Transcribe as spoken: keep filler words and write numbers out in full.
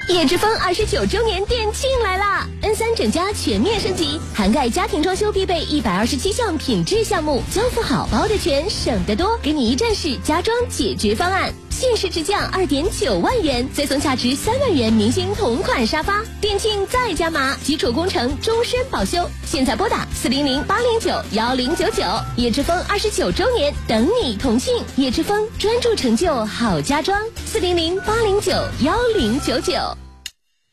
叶之峰二十九周年店庆来啦 ！N 三整家全面升级，涵盖家庭装修必备一百二十七项品质项目，交付好包的全，省得多，给你一站式家装解决方案。限时直降二点九万元，再送价值三万元明星同款沙发。店庆再加码，基础工程终身保修。现在拨打四零零八零九幺零九九，叶之峰二十九周年等你同庆。叶之峰专注成就好家装，四零零八零九幺零九九。